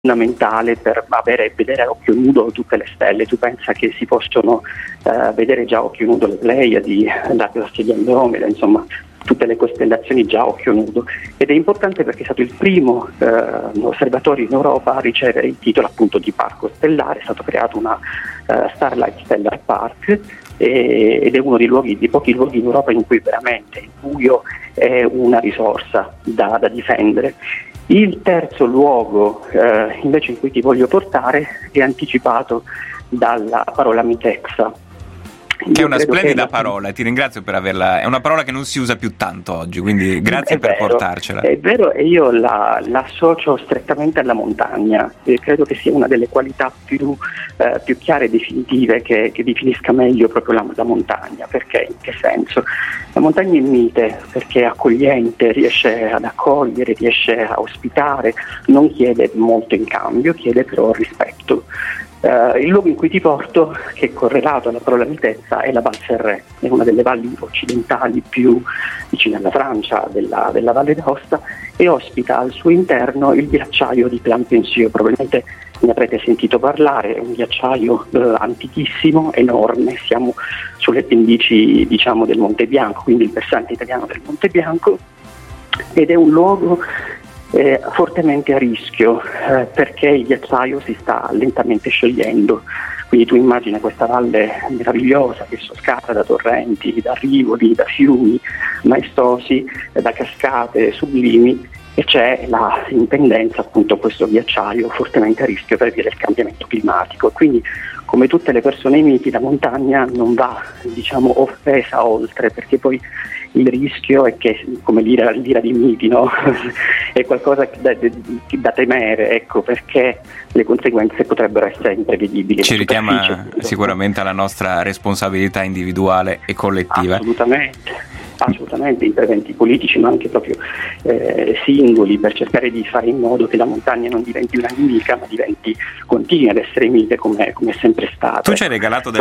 fondamentale per vedere a occhio nudo tutte le stelle. Tu pensa che si possono vedere già a occhio nudo le Pleiadi, la galassia di Andromeda, insomma tutte le costellazioni già a occhio nudo, ed è importante perché è stato il primo osservatorio in Europa a ricevere il titolo appunto di parco stellare. È stato creato una Starlight Stellar Park ed è uno dei pochi luoghi in Europa in cui veramente il buio è una risorsa da difendere. Il terzo luogo invece in cui ti voglio portare è anticipato dalla parola Mitexa. Che è una splendida parola, ti ringrazio per averla. È una parola che non si usa più tanto oggi, quindi grazie per portarcela. È vero, e io l'associo strettamente alla montagna, e credo che sia una delle qualità più chiare e definitive che definisca meglio proprio la montagna. Perché? In che senso? La montagna è mite perché è accogliente, riesce ad accogliere, riesce a ospitare, non chiede molto in cambio, chiede però rispetto. Il luogo in cui ti porto, che è correlato alla parola mitezza, è la Val Ferret, è una delle valli occidentali più vicine alla Francia della Valle d'Aosta, e ospita al suo interno il ghiacciaio di Plain-Pensieux. Probabilmente ne avrete sentito parlare, è un ghiacciaio antichissimo, enorme. Siamo sulle pendici, diciamo, del Monte Bianco, quindi il versante italiano del Monte Bianco, ed è un luogo fortemente a rischio perché il ghiacciaio si sta lentamente sciogliendo. Quindi tu immagina questa valle meravigliosa che è soccata da torrenti, da rivoli, da fiumi maestosi, da cascate sublimi, e c'è la impendenza, appunto, questo ghiacciaio fortemente a rischio per via del cambiamento climatico. Quindi, come tutte le persone miti, la montagna non va, diciamo, offesa oltre, perché poi il rischio è che, come l'ira di miti, no? È qualcosa da temere, ecco, perché le conseguenze potrebbero essere imprevedibili. Ci richiama sicuramente alla nostra responsabilità individuale e collettiva. Assolutamente, interventi politici, ma anche proprio singoli, per cercare di fare in modo che la montagna non diventi una nemica, ma continui ad essere mite come è sempre stato. Tu ci hai regalato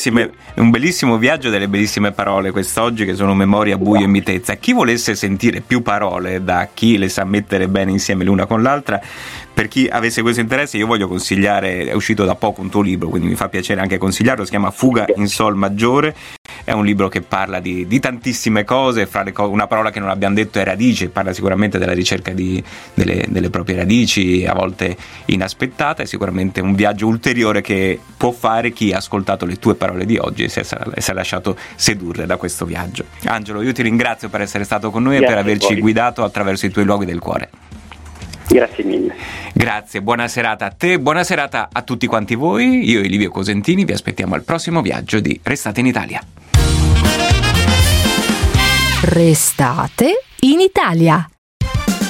un bellissimo viaggio, delle bellissime parole quest'oggi, che sono memoria, buio e mitezza. Chi volesse sentire più parole da chi le sa mettere bene insieme l'una con l'altra, per chi avesse questo interesse, io voglio consigliare, è uscito da poco un tuo libro, quindi mi fa piacere anche consigliarlo, si chiama Fuga in Sol maggiore. È un libro che parla di tantissime cose, una parola che non abbiamo detto è radice, parla sicuramente della ricerca delle proprie radici, a volte inaspettate. È sicuramente un viaggio ulteriore che può fare chi ha ascoltato le tue parole di oggi e si è lasciato sedurre da questo viaggio. Angelo, io ti ringrazio per essere stato con noi e per averci guidato attraverso i tuoi luoghi del cuore. Grazie mille. Grazie, buona serata a te, buona serata a tutti quanti voi. Io e Livio Cosentini vi aspettiamo al prossimo viaggio di Restate in Italia. Restate in Italia.